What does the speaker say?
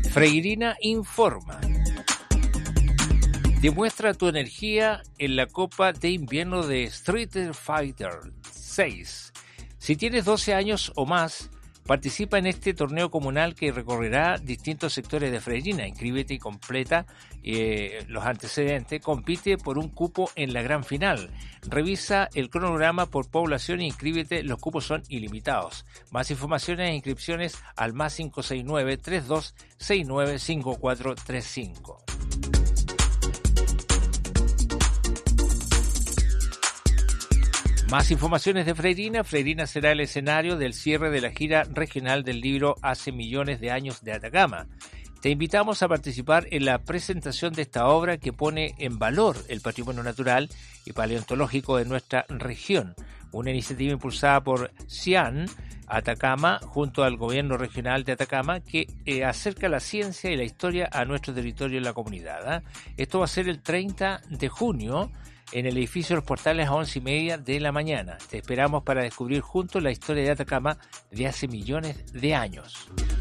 Freirina informa. Demuestra tu energía en la Copa de Invierno de Street Fighter 6. Si tienes 12 años o más, participa en este torneo comunal que recorrerá distintos sectores de Freirina. Inscríbete y completa los antecedentes. Compite por un cupo en la gran final. Revisa el cronograma por población e inscríbete. Los cupos son ilimitados. Más informaciones e inscripciones al más 569-3269-5435. Más informaciones de Freirina. Freirina será el escenario del cierre de la gira regional del libro Hace Millones de Años de Atacama. Te invitamos a participar en la presentación de esta obra que pone en valor el patrimonio natural y paleontológico de nuestra región. Una iniciativa impulsada por CIAN Atacama junto al gobierno regional de Atacama que acerca la ciencia y la historia a nuestro territorio y la comunidad. Esto va a ser el 30 de junio en el edificio de los Portales a 11:30 de la mañana. Te esperamos para descubrir juntos la historia de Atacama de hace millones de años.